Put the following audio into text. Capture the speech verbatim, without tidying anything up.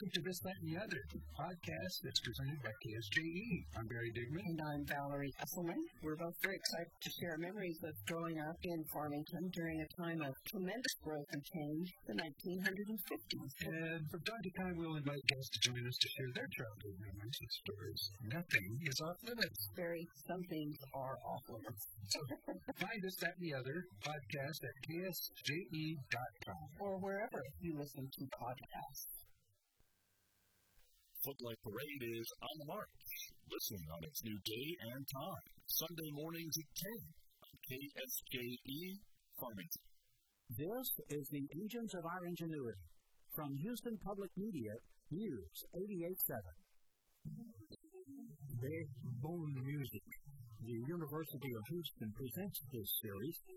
to This, That, and the Other, podcast that's presented by K S J E. I'm Barry Digman. And I'm Valerie Esselman. We're both very excited to share memories of growing up in Farmington during a time of tremendous growth and change, the nineteen fifties. And from time to time, we'll invite guests to join us to share their childhood memories and stories. Nothing is off limits. Barry, some things are off limits. So find This, That, and the Other podcast at K S J E dot com. Or wherever you listen to podcasts. Footlight Parade is on the march. Listen on its new day and time. Sunday mornings at ten on K S J E Farmington. This is the Engines of Our Ingenuity. From Houston Public Media, News eighty-eight point seven. Backbone Music. The University of Houston presents this series